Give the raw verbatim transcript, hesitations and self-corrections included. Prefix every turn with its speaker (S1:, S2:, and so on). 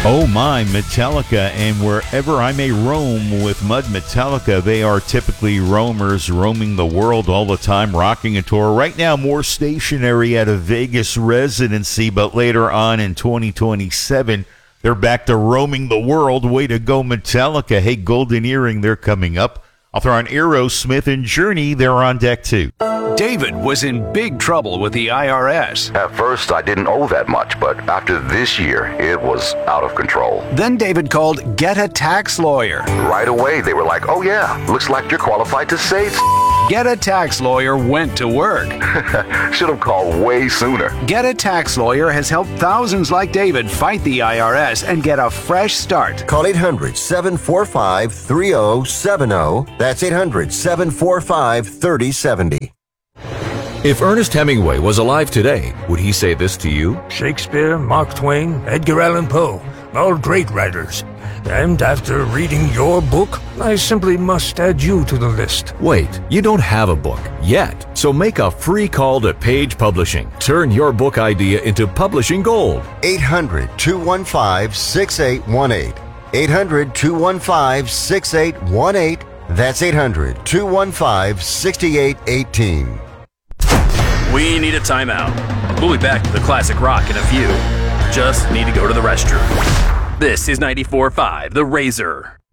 S1: Oh my, Metallica, and wherever I may roam with Mud Metallica, they are typically roamers roaming the world all the time, rocking a tour. Right now, more stationary at a Vegas residency, but later on in twenty twenty-seven, they're back to roaming the world. Way to go, Metallica. Hey, Golden Earring, they're coming up. I'll throw on Aerosmith and Journey, they're on deck too.
S2: David was in big trouble with the I R S.
S3: At first, I didn't owe that much, but after this year, it was out of control.
S2: Then David called Get a Tax Lawyer.
S3: Right away, they were like, oh yeah, looks like you're qualified to say
S2: Get a Tax Lawyer went to work.
S3: Should have called way sooner.
S2: Get a Tax Lawyer has helped thousands like David fight the I R S and get a fresh start.
S4: Call eight hundred, seven four five, three zero seven zero. That's eight hundred, seven four five, three zero seven zero.
S5: If Ernest Hemingway was alive today, would he say this to you?
S6: Shakespeare, Mark Twain, Edgar Allan Poe, all great writers. And after reading your book, I simply must add you to the list.
S5: Wait, you don't have a book yet, so make a free call to Page Publishing. Turn your book idea into publishing gold.
S4: eight hundred, two one five, six eight one eight. eight hundred, two one five, six eight one eight. That's eight hundred, two one five, six eight one eight.
S7: We need a timeout. We'll be back to the classic rock in a few. Just need to go to the restroom. This is ninety-four point five The Razor.